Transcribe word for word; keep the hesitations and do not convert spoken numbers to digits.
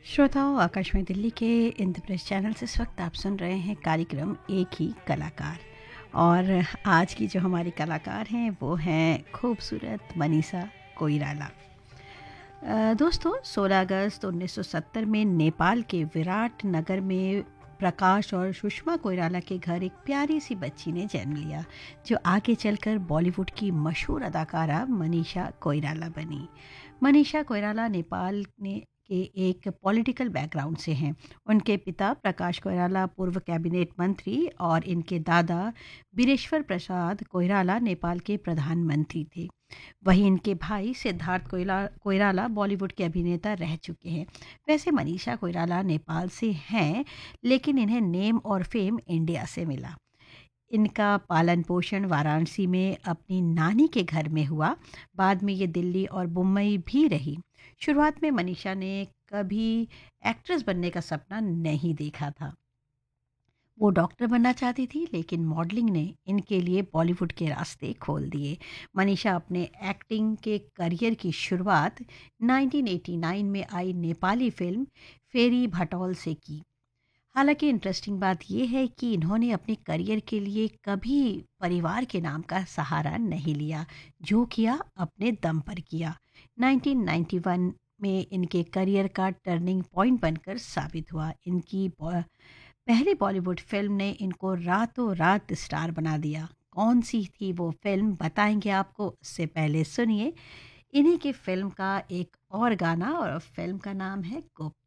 श्रोताओं, आकाशवाणी दिल्ली के इंद्रप्रस्थ चैनल से इस वक्त आप सुन रहे हैं कार्यक्रम एक ही कलाकार। और आज की जो हमारी कलाकार हैं वो हैं खूबसूरत मनीषा कोइराला। अ, दोस्तों, सोलह अगस्त उन्नीस सौ सत्तर में नेपाल के विराट नगर में प्रकाश और सुषमा कोइराला के घर एक प्यारी सी बच्ची ने जन्म लिया, जो आगे चलकर बॉलीवुड की मशहूर अदाकारा मनीषा कोइराला बनी। मनीषा कोइराला नेपाल ने के एक पॉलिटिकल बैकग्राउंड से हैं। उनके पिता प्रकाश कोइराला पूर्व कैबिनेट मंत्री और इनके दादा बीरेश्वर प्रसाद कोइराला नेपाल के प्रधानमंत्री थे। वहीं इनके भाई सिद्धार्थ कोइला कोइराला बॉलीवुड के अभिनेता रह चुके हैं। वैसे मनीषा कोइराला नेपाल से हैं, लेकिन इन्हें नेम और फेम इंडिया से मिला। इनका पालन पोषण वाराणसी में अपनी नानी के घर में हुआ। बाद में ये दिल्ली और मुंबई भी रही। शुरुआत में मनीषा ने कभी एक्ट्रेस बनने का सपना नहीं देखा था। वो डॉक्टर बनना चाहती थी, लेकिन मॉडलिंग ने इनके लिए बॉलीवुड के रास्ते खोल दिए। मनीषा अपने एक्टिंग के करियर की शुरुआत नाइनटीन एटी नाइन में आई नेपाली फिल्म फेरी भटौल से की। हालांकि इंटरेस्टिंग बात यह है कि इन्होंने अपने करियर के लिए कभी परिवार के नाम का सहारा नहीं लिया। जो किया अपने दम पर किया। नाइनटीन नाइंटी वन में इनके करियर का टर्निंग पॉइंट बनकर साबित हुआ। इनकी बॉ- पहली बॉलीवुड फिल्म ने इनको रातों रात स्टार बना दिया। कौन सी थी वो फिल्म, बताएंगे आपको। उससे पहले सुनिए इन्हीं की फिल्म का एक और गाना, और फिल्म का नाम है गोपी।